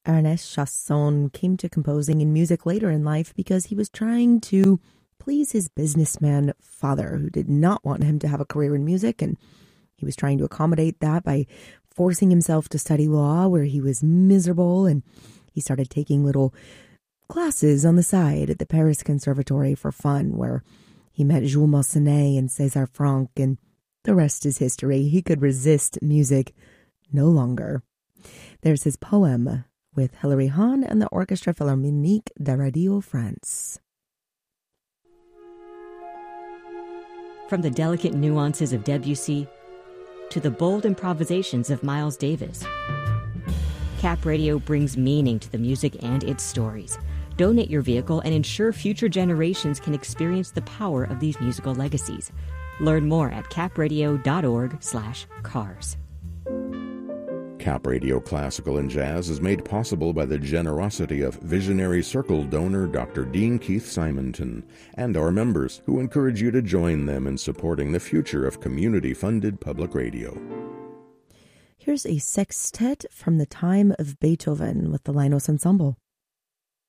Ernest Chausson came to composing in music later in life because he was trying to please his businessman father, who did not want him to have a career in music, and he was trying to accommodate that by forcing himself to study law where he was miserable, and he started taking little classes on the side at the Paris Conservatory for fun, where he met Jules Massenet and César Franck, and the rest is history. He could resist music no longer. There's his poem with Hilary Hahn and the Orchestre Philharmonique de Radio France. From the delicate nuances of Debussy to the bold improvisations of Miles Davis, Cap Radio brings meaning to the music and its stories. Donate your vehicle and ensure future generations can experience the power of these musical legacies. Learn more at capradio.org/cars. Cap Radio Classical and Jazz is made possible by the generosity of Visionary Circle donor Dr. Dean Keith Simonton and our members, who encourage you to join them in supporting the future of community-funded public radio. Here's a sextet from the time of Beethoven with the Linus Ensemble.